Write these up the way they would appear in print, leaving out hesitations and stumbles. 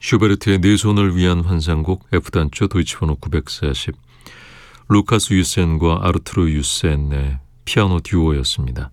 슈베르트의 네 손을 위한 환상곡 F단조 도이치번호 940, 루카스 유센과 아르투르 유센의 피아노 듀오였습니다.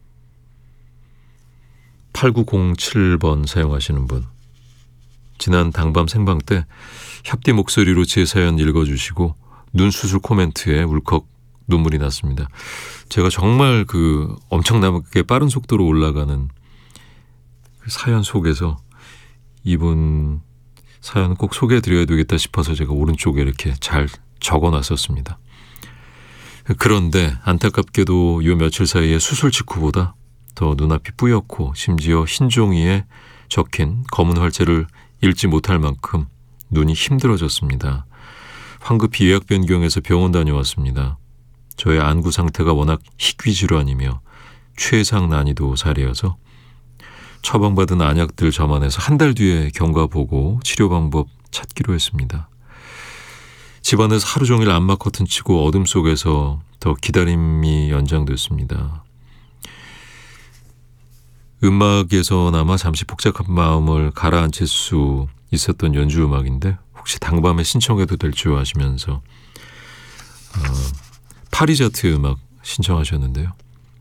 8907번 사용하시는 분, 지난 당밤 생방 때 협디 목소리로 제 사연 읽어주시고 눈수술 코멘트에 울컥 눈물이 났습니다. 제가 정말 엄청나게 빠른 속도로 올라가는 그 사연 속에서 이분 사연 꼭 소개해드려야 되겠다 싶어서 제가 오른쪽에 이렇게 잘 적어놨었습니다. 그런데 안타깝게도 요 며칠 사이에 수술 직후보다 더 눈앞이 뿌옇고 심지어 흰 종이에 적힌 검은 활체를 읽지 못할 만큼 눈이 힘들어졌습니다. 황급히 예약 변경해서 병원 다녀왔습니다. 저의 안구 상태가 워낙 희귀 질환이며 최상 난이도 사례여서 처방받은 안약들 점안해서 한 달 뒤에 경과 보고 치료 방법 찾기로 했습니다. 집안에서 하루 종일 암막 커튼 치고 어둠 속에서 더 기다림이 연장됐습니다. 음악에서나마 잠시 복잡한 마음을 가라앉힐 수 있었던 연주 음악인데 혹시 당밤에 신청해도 될 줄 아시면서 파리자트 음악 신청하셨는데요.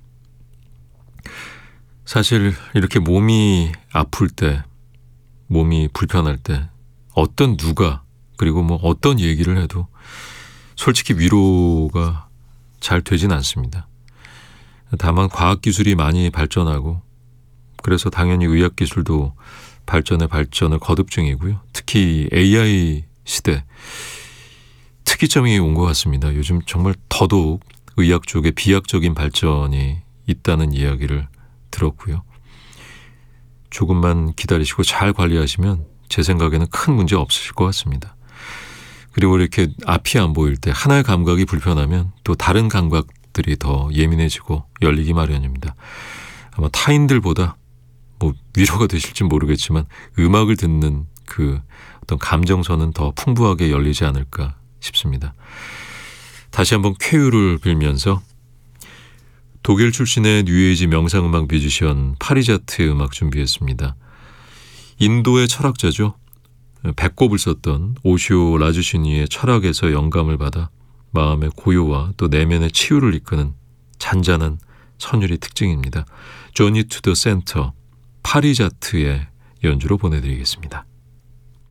사실 이렇게 몸이 아플 때, 몸이 불편할 때 어떤 누가 그리고 어떤 얘기를 해도 솔직히 위로가 잘 되진 않습니다. 다만 과학기술이 많이 발전하고 그래서 당연히 의학기술도 발전을 거듭 중이고요. 특히 AI 시대 특이점이 온 것 같습니다. 요즘 정말 더더욱 의학 쪽에 비약적인 발전이 있다는 이야기를 들었고요. 조금만 기다리시고 잘 관리하시면 제 생각에는 큰 문제 없으실 것 같습니다. 그리고 이렇게 앞이 안 보일 때 하나의 감각이 불편하면 또 다른 감각들이 더 예민해지고 열리기 마련입니다. 아마 타인들보다 위로가 되실지 모르겠지만 음악을 듣는 그 어떤 감정선은 더 풍부하게 열리지 않을까 싶습니다. 다시 한번 쾌유를 빌면서 독일 출신의 뉴에이지 명상음악 뮤지션 파리자트의 음악 준비했습니다. 인도의 철학자죠. 배꼽을 썼던 오시오 라주시니의 철학에서 영감을 받아 마음의 고요와 또 내면의 치유를 이끄는 잔잔한 선율이 특징입니다. 조니 투 더 센터 파리자트의 연주로 보내드리겠습니다.